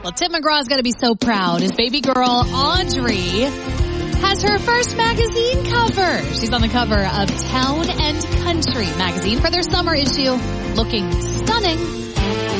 Well, Tim McGraw's got to be so proud. His baby girl, Audrey, has her first magazine cover. She's on the cover of Town and Country magazine for their summer issue, looking stunning.